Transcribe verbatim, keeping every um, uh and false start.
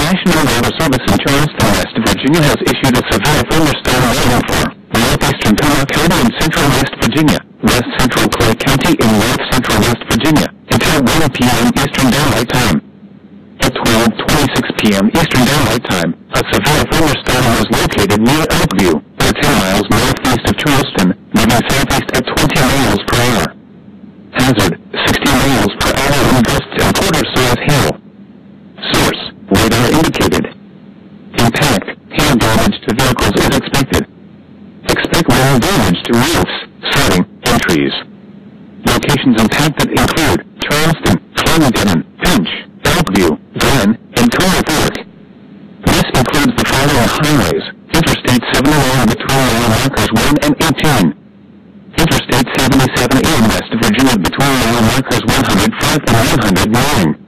National Weather Service in Charleston, West Virginia has issued a severe thunderstorm warning for northeastern Tama County and central West Virginia, west central Clay County and north central West Virginia, until one p m Eastern Daylight Time. At twelve twenty-six p m Eastern Daylight Time, a severe thunderstorm was located near Oakview, ten miles northeast of Charleston, moving southeast at twenty miles per hour. Hazard, sixty miles per hour wind gusts and quarter-size hail. Source, radar indicated. Impact, hail damage to vehicles is expected. Expect wind damage to roofs, siding, and trees. Locations impacted include Charleston, Clendenin, Finch, Oakview, Glen, and Clear Fork. This includes the following highways: Interstate seventy-one between mile markers one and eighteen. Interstate seventy-seven in West Virginia between mile markers one hundred five and one hundred nine.